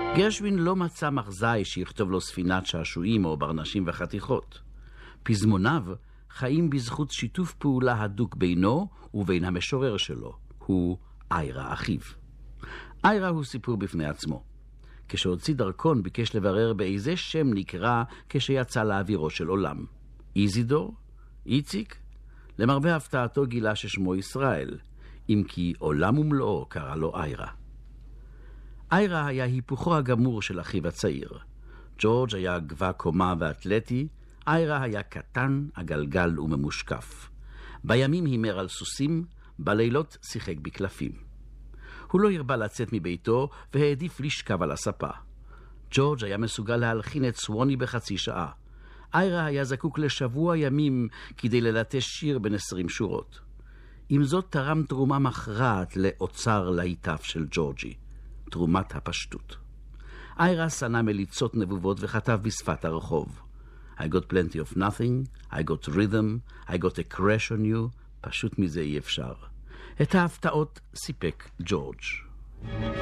גרשווין לא מצא מחזאי שיכתוב לו ספינת שעשועים או ברנשים וחתיכות. פזמוניו חיים בזכות שיתוף פעולה הדוק בינו ובין המשורר שלו, הוא איירה אחיו. איירה הוא סיפור בפני עצמו. כשהוציא דרכון ביקש לברר באיזה שם נקרא כשיצא לאווירו של עולם. איזידור? איציק? למרבה הפתעתו גילה ששמו ישראל, אם כי עולם ומלואו קרא לו איירה. איירה היה היפוכו הגמור של אחיו הצעיר. ג'ורג' היה גבה קומה ואתלטי, איירה היה קטן, הגלגל וממושקף. בימים הימר על סוסים, בלילות שיחק בקלפים. הוא לא הרבה לצאת מביתו והעדיף לשכב על הספה. ג'ורג' היה מסוגל להלחין את סווני בחצי שעה. איירה היה זקוק לשבוע ימים כדי ללטש שיר בין 20 שורות. עם זאת תרם תרומה מכרעת לאוצר להיטף של ג'ורג'י, תרומת הפשטות. איירה שנא מליצות נבובות וכתב בשפת הרחוב. I got plenty of nothing, I got rhythm, I got a crash on you, פשוט מזה אי אפשר. את ההפתעות סיפק ג'ורג'.